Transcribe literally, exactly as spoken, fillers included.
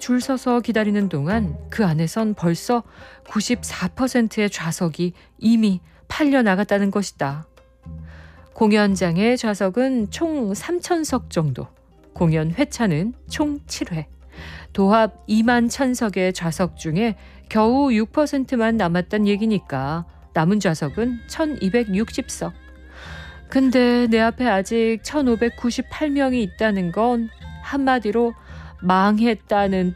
줄 서서 기다리는 동안 그 안에선 벌써 구십사 퍼센트의 좌석이 이미 팔려 나갔다는 것이다. 공연장의 좌석은 총 삼천 석 정도, 공연 회차는 총 칠 회. 도합 이만 천 석의 좌석 중에 겨우 육 퍼센트만 남았단 얘기니까 남은 좌석은 천이백육십 석. 근데 내 앞에 아직 천오백구십팔 명이 있다는 건 한마디로 망했다는